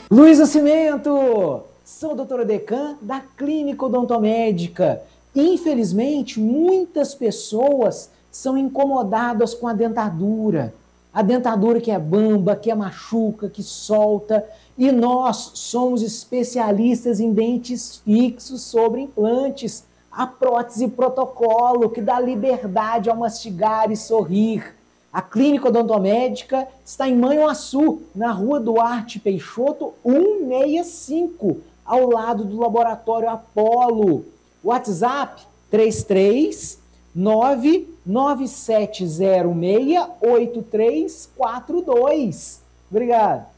Luiz Nascimento, sou doutora Decan da Clínica Odontomédica. Infelizmente, muitas pessoas são incomodadas com a dentadura. A dentadura que é bamba, que é machuca, que solta. E nós somos especialistas em dentes fixos sobre implantes. A prótese protocolo, que dá liberdade ao mastigar e sorrir. A Clínica Odontomédica está em Manhuaçu, na Rua Duarte Peixoto, 165, ao lado do Laboratório Apolo. WhatsApp 33997068342. Obrigado.